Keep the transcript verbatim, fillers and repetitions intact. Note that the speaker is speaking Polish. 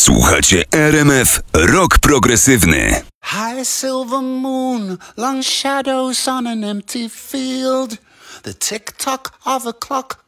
Słuchacie R M F Rock Progresywny. High silver moon, long shadows on an empty field. The tick-tock of a clock